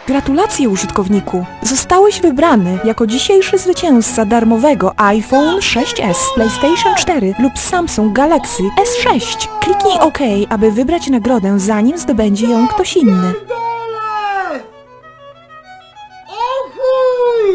Gratulacje, użytkowniku! Zostałeś wybrany jako dzisiejszy zwycięzca darmowego iPhone 6s, PlayStation 4 lub Samsung Galaxy S6. Kliknij OK, aby wybrać nagrodę, zanim zdobędzie ją ktoś inny.